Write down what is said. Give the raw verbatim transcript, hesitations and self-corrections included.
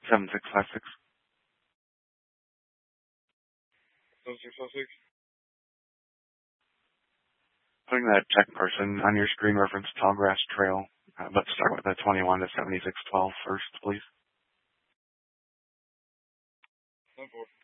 seven six five six. seven six five six. Putting that check person on your screen reference Tallgrass Trail. Uh, let's start with the twenty-one to seventy-six twelve first, please. ten four.